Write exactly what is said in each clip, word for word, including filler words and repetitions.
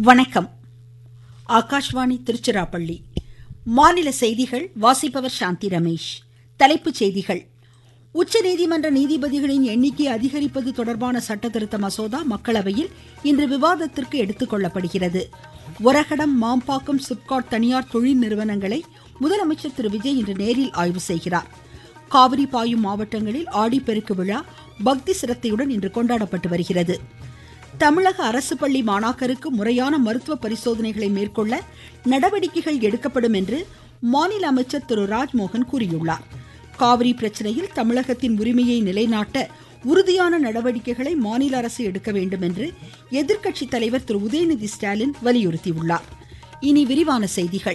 வணக்கம். ஆகாஷ்வாணி திருச்சிராப்பள்ளி. மாநில செய்திகள் வாசிப்பவர் சாந்தி ரமேஷ். தலைப்புச் செய்திகள். உச்சநீதிமன்ற நீதிபதிகளின் எண்ணிக்கை அதிகரிப்பது தொடர்பான சட்டத்திருத்த மசோதா மக்களவையில் இன்று விவாதத்திற்கு எடுத்துக்கொள்ளப்படுகிறது. ஒரகடம், மாம்பாக்கம், சிப்காட் தனியார் தொழில் நிறுவனங்களை முதலமைச்சர் திரு விஜய் இன்று நேரில் ஆய்வு செய்கிறார். காவிரி பாயும் மாவட்டங்களில் ஆடிப்பெருக்கு விழா பக்தி சிரத்தையுடன் இன்று கொண்டாடப்பட்டு வருகிறது. தமிழக அரசு பள்ளி மாணாக்கருக்கு முறையான மருத்துவ பரிசோதனைகளை மேற்கொள்ள நடவடிக்கைகள் எடுக்கப்படும் என்று மாநில அமைச்சர் திரு ராஜ்மோகன் கூறியுள்ளார். காவிரி பிரச்சனையில் தமிழகத்தின் உரிமையை நிலைநாட்ட உறுதியான நடவடிக்கைகளை மாநில அரசு எடுக்க வேண்டும் என்று எதிர்க்கட்சி தலைவர் திரு உதயநிதி ஸ்டாலின் வலியுறுத்தியுள்ளார். இனி விரிவான செய்திகள்.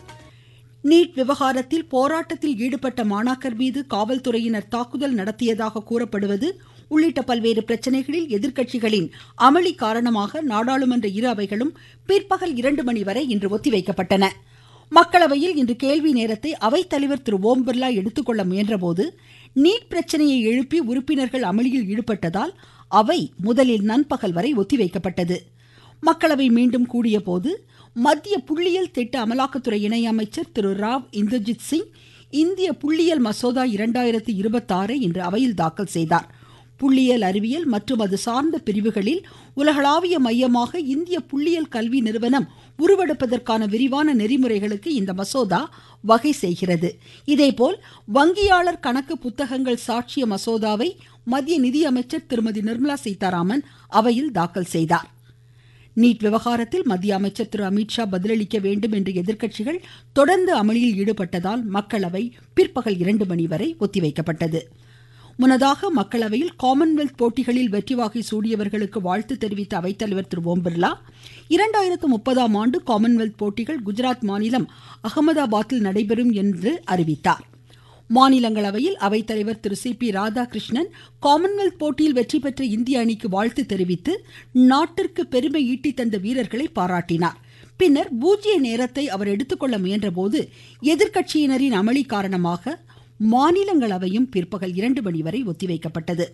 நீட் விவகாரத்தில் போராட்டத்தில் ஈடுபட்ட மாணாக்கர் மீது காவல்துறையினர் தாக்குதல் நடத்தியதாக கூறப்படுவது உள்ளிட்ட பல்வேறு பிரச்சனைகளில் எதிர்க்கட்சிகளின் அமளி காரணமாக நாடாளுமன்ற இரு அவைகளும் பிற்பகல் இரண்டு மணி வரை இன்று ஒத்திவைக்கப்பட்டன. மக்களவையில் இன்று கேள்வி நேரத்தை அவைத்தலைவர் திரு ஓம் பிர்லா எடுத்துக்கொள்ள முயன்றபோது நீட் பிரச்சனையை எழுப்பி உறுப்பினர்கள் அமளியில் ஈடுபட்டதால் அவை முதலில் நண்பகல் வரை ஒத்திவைக்கப்பட்டது. மக்களவை மீண்டும் கூடிய போது மத்திய புள்ளியியல் திட்ட அமலாக்கத்துறை இணையமைச்சர் திரு ராவ் இந்தர்ஜித் சிங் இந்திய புள்ளியியல் மசோதா இரண்டாயிரத்தி இருபத்தி ஆறை இன்று அவையில் தாக்கல் செய்தார். புள்ளியியல் அறிவியல் மற்றும் அது சார்ந்த பிரிவுகளில் உலகளாவிய மையமாக இந்திய புள்ளியியல் கல்வி நிறுவனம் உருவெடுப்பதற்கான விரிவான நெறிமுறைகளுக்கு இந்த மசோதா வகை செய்கிறது. இதேபோல் வங்கியாளர் கணக்கு புத்தகங்கள் சாட்சிய மசோதாவை மத்திய நிதியமைச்சர் திருமதி நிர்மலா சீதாராமன் அவையில் தாக்கல் செய்தார். நீட் விவகாரத்தில் மத்திய அமைச்சர் திரு அமித்ஷா பதிலளிக்க வேண்டும் என்று எதிர்க்கட்சிகள் தொடர்ந்து அமளியில் ஈடுபட்டதால் மக்களவை பிற்பகல் இரண்டு மணி வரை ஒத்திவைக்கப்பட்டது. முன்னதாக மக்களவையில் காமன்வெல்த் போட்டிகளில் வெற்றி வாகை சூடியவர்களுக்கு வாழ்த்து தெரிவித்த அவைத்தலைவர் திரு ஓம் பிர்லா இரண்டாயிரத்து முப்பதாம் ஆண்டு காமன்வெல்த் போட்டிகள் குஜராத் மாநிலம் அகமதாபாத்தில் நடைபெறும் என்று அறிவித்தார். மாநிலங்களவையில் அவைத்தலைவர் திரு சி பி ராதாகிருஷ்ணன் காமன்வெல்த் போட்டியில் வெற்றி பெற்ற இந்திய அணிக்கு வாழ்த்து தெரிவித்து நாட்டிற்கு பெருமை ஈட்டி தந்த வீரர்களை பாராட்டினார். பின்னர் பூஜ்ய நேரத்தை அவர் எடுத்துக்கொள்ள முயன்றபோது எதிர்க்கட்சியினரின் அமளி காரணமாக மாநிலங்களவையும் பிற்பகல் இரண்டு மணி வரை ஒத்திவைக்கப்பட்டது.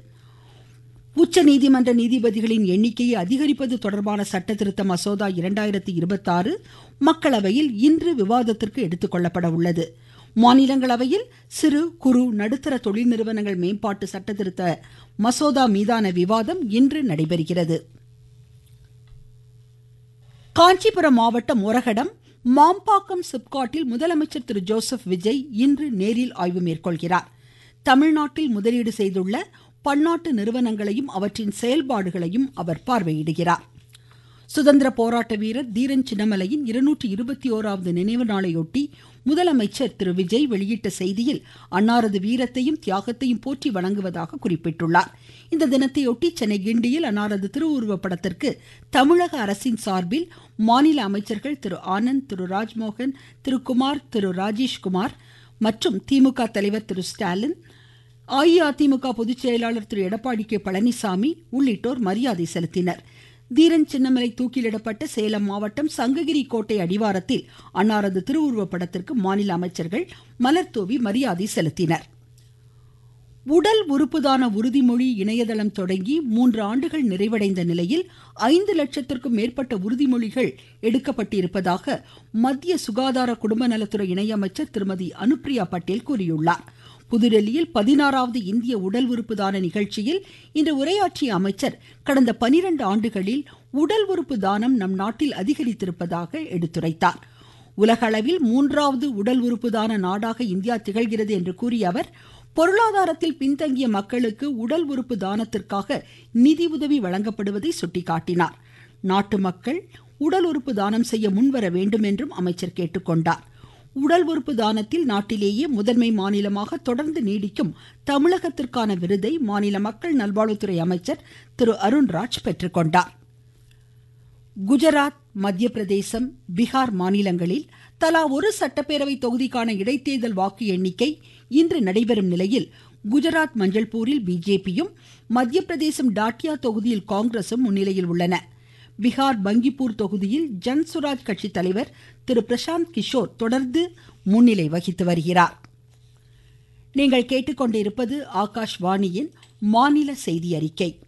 உச்சநீதிமன்ற நீதிபதிகளின் எண்ணிக்கையை அதிகரிப்பது தொடர்பான சட்டத்திருத்த மசோதா இரண்டாயிரத்தி இருபத்தி ஆறு மக்களவையில் இன்று விவாதத்திற்கு எடுத்துக்கொள்ளப்பட உள்ளது. மாநிலங்களவையில் சிறு குறு நடுத்தர தொழில் நிறுவனங்கள் மேம்பாட்டு சட்டத்திருத்த மசோதா மீதான விவாதம் இன்று நடைபெறுகிறது. காஞ்சிபுரம் மாவட்டம் ஒரகடம், மாம்பாக்கம், சிப்காட்டில் முதலமைச்சர் திரு ஜோசப் விஜய் இன்று நேரில் ஆய்வு மேற்கொள்கிறார். தமிழ்நாட்டில் முதலீடு செய்துள்ள பன்னாட்டு நிறுவனங்களையும் அவற்றின் செயல்பாடுகளையும் அவர் பார்வையிடுகிறார். சுதந்திர போராட்ட வீரர் தீரன் சின்னமலையின் இருநூற்றி இருபத்தி ஓராவது நினைவு நாளையொட்டி முதலமைச்சர் திரு விஜய் வெளியிட்ட செய்தியில் அன்னாரது வீரத்தையும் தியாகத்தையும் போற்றி வணங்குவதாக குறிப்பிட்டுள்ளார். இந்த தினத்தையொட்டி சென்னை கிண்டியில் அன்னாரது திருவுருவப் படத்திற்கு தமிழக அரசின் சார்பில் மாநில அமைச்சர்கள் திரு ஆனந்த், திரு ராஜ்மோகன், திரு குமார், திரு ராஜேஷ்குமார் மற்றும் திமுக தலைவர் திரு ஸ்டாலின், அஇஅதிமுக பொதுச் செயலாளர் திரு எடப்பாடி கே பழனிசாமி உள்ளிட்டோர் மரியாதை செலுத்தினர். தீரன் சின்னமலை தூக்கிலிடப்பட்ட சேலம் மாவட்டம் சங்ககிரி கோட்டை அடிவாரத்தில் அன்னாரது திருவுருவப் படத்திற்கு மாநில அமைச்சர்கள் மலர்தூவி மரியாதை செலுத்தினர். உடல் உறுப்புதான உறுதிமொழி இணையதளம் தொடங்கி மூன்று ஆண்டுகள் நிறைவடைந்த நிலையில் ஐந்து லட்சத்திற்கும் மேற்பட்ட உறுதிமொழிகள் எடுக்கப்பட்டிருப்பதாக மத்திய சுகாதார குடும்ப நலத்துறை இணையமைச்சர் திருமதி அனுப்பிரியா பட்டேல் கூறியுள்ளார். புதுடெல்லியில் பதினாறாவது இந்திய உடல் உறுப்பு தான நிகழ்ச்சியில் இன்று உரையாற்றிய அமைச்சர் கடந்த பனிரெண்டு ஆண்டுகளில் உடல் உறுப்பு தானம் நம் நாட்டில் அதிகரித்திருப்பதாக எடுத்துரைத்தார். உலக அளவில் மூன்றாவது உடல் உறுப்பு தான நாடாக இந்தியா திகழ்கிறது என்று கூறிய அவர் பொருளாதாரத்தில் பின்தங்கிய மக்களுக்கு உடல் உறுப்பு தானத்திற்காக நிதி உதவி வழங்கப்படுவதை சுட்டிக்காட்டினார். நாட்டு மக்கள் உடல் உறுப்பு தானம் செய்ய முன்வர வேண்டும் என்றும் அமைச்சர் கேட்டுக்கொண்டார். உடல் உறுப்பு தானத்தில் நாட்டிலேயே முதன்மை மாநிலமாக தொடர்ந்து நீடிக்கும் தமிழகத்திற்கான விருதை மாநில மக்கள் நல்வாழ்வுத்துறை அமைச்சர் திரு அருண்ராஜ் பெற்றுக்கொண்டார். குஜராத், மத்திய பிரதேசம், பீகார் மாநிலங்களில் தலா ஒரு சட்டப்பேரவை தொகுதிக்கான இடைத்தேர்தல் வாக்கு எண்ணிக்கை இன்று நடைபெறும் நிலையில் குஜராத் மஞ்சள்பூரில் பிஜேபியும், மத்திய பிரதேசம் டாட்டியா தொகுதியில் காங்கிரசும் முன்னிலையில் உள்ளன. பீகார் பங்கிப்பூர் தொகுதியில் ஜன்சுராஜ் கட்சி தலைவர் திரு பிரசாந்த் கிஷோர் தொடர்ந்து முன்னிலை வகித்து வருகிறார். நீங்கள் கேட்டுக்கொண்டிருப்பது ஆகாஷ்வாணியின் மாநில செய்தி அறிக்கை.